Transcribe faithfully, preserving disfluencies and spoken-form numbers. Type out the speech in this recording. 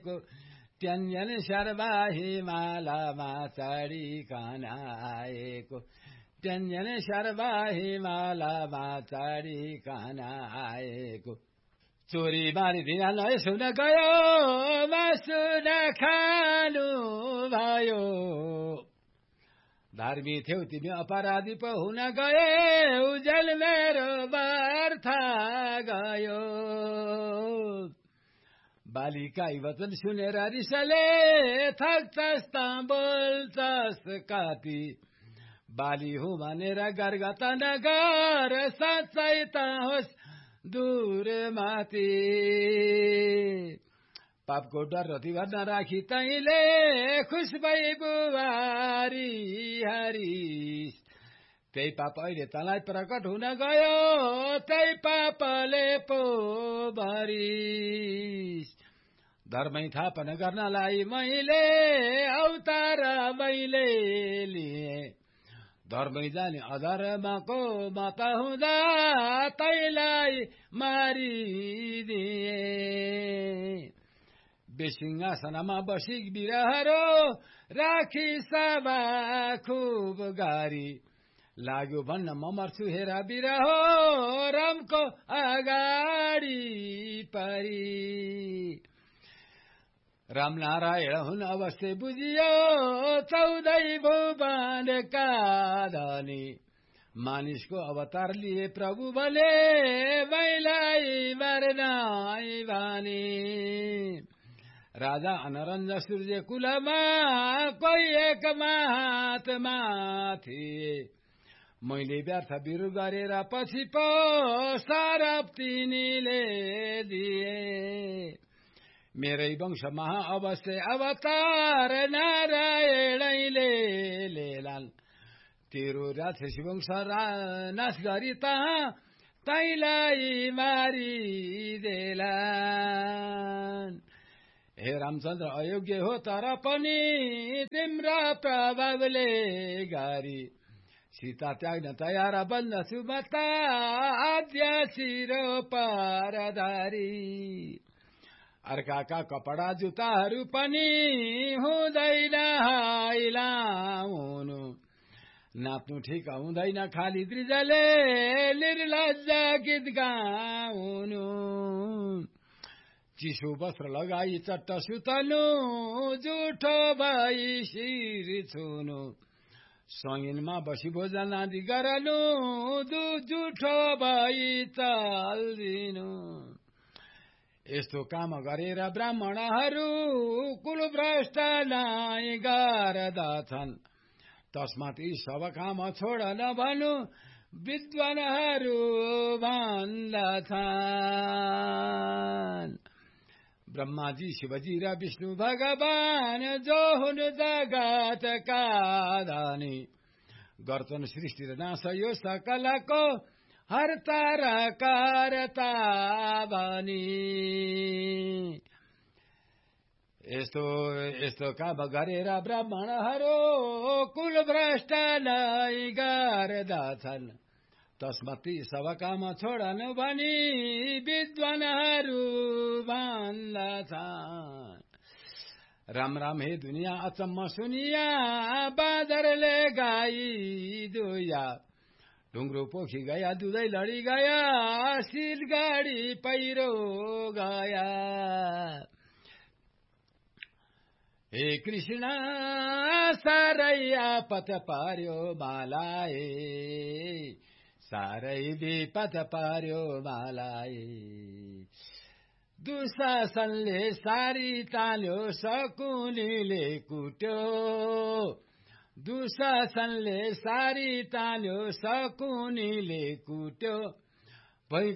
आएको ट्यान्जन सर्वा हिमालमा चढिकन आएको ट्यान्जन सर्वा हिमालमा चढिकन आएको चोरी मारिदिन सुन गयो मासु नखानु भयो धर्मी थियौ तिमी अपराधी पो हुन गए उजेल मेरो व्यर्थ गयो बालिकाई वचन सुनेर रिसले थक्छस् त बोल्छस् कति बाली हो भनेर गर्गत नगर साँच्चै त होस् दूर माथि पापको डर रति भर नराखी तैले खुस भई बुहारी हरिस त्यही पाप अहिले तँलाई प्रकट हुन गयो त्यही पापले पो भरिस धर्मै थापन गर्नलाई मैले अवतार मैले लिए धर्मै जाने अधर्मको मत हुँदा तैलाई मारिदिए बेसिंहासनमा बसी बिरहरो राखी सभा खुब गारी लाग्यो भन्न म मर्छु हेर बिरहो रामको अगाडि परी राम नारायण हुन अवश्य बुझियो चौधै भुवनका धनी मानिसको अवतार लिए प्रभु भले मैलाई मर्नाई भने राजा अनरञ्ज सूर्य कुलमा कोही एक महात्मा थिए मैले व्यर्थ बिरु गरेर पछि पो सरप तिनीले दिए मेरै वंश महा अवश्य अवतार नारायणैले लेलान् तेरो राक्षसी वंश नाश गरी तहाँ तैलाई मारिदेलान् हे रामचन्द्र अयोग्य हो तर पनि तिम्रा प्रभावले गरी सीता त्याग्न तयार बन्दछु म त आद्य शिरो परधारी अर्काका कपडा जुत्ताहरू पनि हुँदैन हाइलाउनु नाप्नु ठिक हुँदैन खाली द्रिजले निर्लज्ज गीत गाउनु चिसो वस्त्र लगाई चट्ट सुतनु जुठो भई शिर छुनु सङ्गिनमा बसी भोजन आदि गरनु दु जुठो भई चल्दिनु यस्तो काम गरेर ब्राह्मणहरू कुलभ्रष्ट नै गर्दछन् तस्मात् यी सब काम छोड नभनु विद्वानहरू भन्दछन् ब्रह्माजी शिवजी र विष्णु भगवान जो हुनु जगतका धनी गर्छन् सृष्टि र नाश यो सकलको हर्ता र कर्ता भनी यस्तो यस्तो काम गरेर ब्राह्मणहरू कुलभ्रष्ट नै गर्दछन् तस्मात् सब काम छोडनु भनी विद्वानहरू भन्दछन् राम राम हे दुनिया अचम्म सुनिया बाँदरले गाई दुया ढुङ्ग्रो पोखी गया दुधै लडी गया सिलगढी पहिरो गया हे कृष्ण सारै आपत पार्यो मलाई सारै विपद पार्यो मलाई दुशासनले सारी ताल्यो शकुनीले कुट्यो दुशासनले सारी ताल्यो शकुनीले कुट्यो